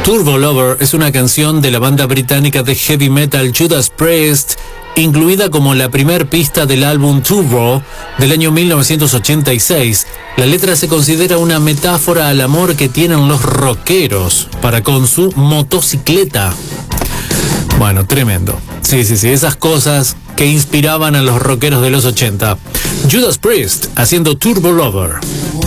Turbo Lover es una canción de la banda británica de heavy metal Judas Priest, incluida como la primer pista del álbum Turbo del año 1986. La letra se considera una metáfora al amor que tienen los rockeros para con su motocicleta. Bueno, tremendo. Sí, esas cosas que inspiraban a los rockeros de los 80. Judas Priest haciendo Turbo Lover.